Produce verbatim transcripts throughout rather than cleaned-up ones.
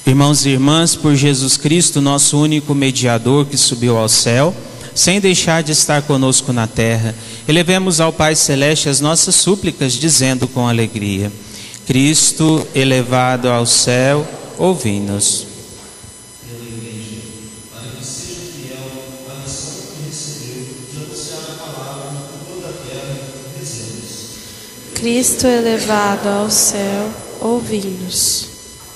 Irmãos e irmãs, por Jesus Cristo, nosso único mediador que subiu ao céu, sem deixar de estar conosco na terra, elevemos ao Pai Celeste as nossas súplicas, dizendo com alegria: Cristo elevado ao céu, ouvi-nos. Cristo elevado ao céu, ouvi-nos.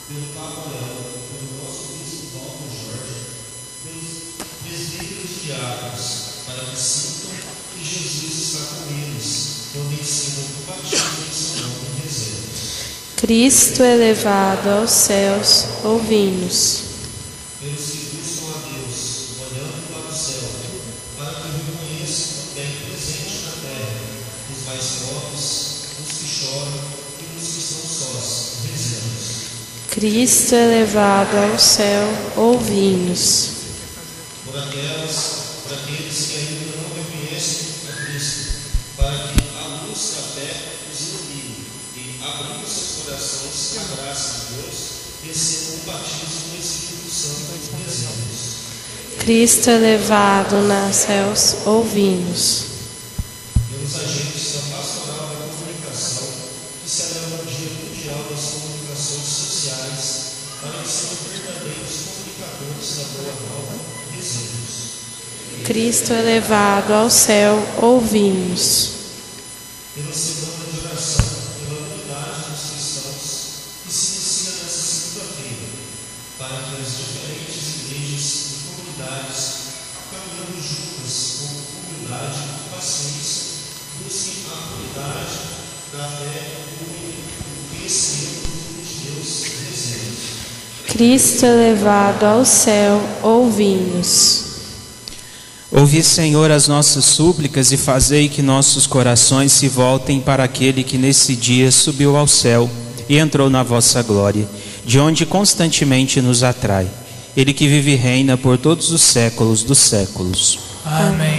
Cristo elevado aos céus, ouvi-nos. Pelos que buscam a Deus, olhando para o céu, para que reconheçam o bem presente na terra, os mais pobres, os que choram e os que estão sós, rezemos. Cristo elevado ao céu, ouvi-nos. Por aquelas, por aqueles que ainda não reconhecem a Cristo, para que a luz da fé os ilumine e, abrindo seus corações à graça de Deus, recebam o batismo do Espírito Santo, rezemos. Cristo elevado nos céus, ouvi-nos. Pelos agentes da pastoral da comunicação, que celebram o Dia Mundial das Comunicações Sociais, para que sejam verdadeiros comunicadores da Boa Nova, rezemos. Cristo elevado ao céu, ouvimos. Pela semana de oração, pela unidade dos cristãos, que se inicia nesta segunda-feira, para que as diferentes igrejas e comunidades, caminhando juntas com humildade e paciência, busquem a unidade da fé e o conhecimento de Deus, rezemos. Cristo elevado ao céu, ouvimos. Ouvi, Senhor, as nossas súplicas e fazei que nossos corações se voltem para aquele que nesse dia subiu ao céu e entrou na vossa glória, de onde constantemente nos atrai. Ele que vive e reina por todos os séculos dos séculos. Amém.